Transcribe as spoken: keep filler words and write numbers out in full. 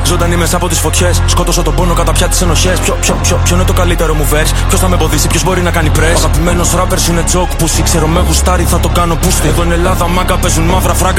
Ζωντανή μέσα από τις φωτιές. Σκότωσα τον πόνο κατά πια τις ενοχές. Ποιο, ποιο, ποιο, ποιο είναι το καλύτερο μου verse? Ποιος θα με εμποδίσει, ποιος μπορεί να κάνει press? Ο αγαπημένος rappers είναι joke pussy. Ξέρω με γουστάρι, θα το κάνω pussy. Εδώ είναι Ελλάδα, μάγκα παίζουν μαύρα φράγκα.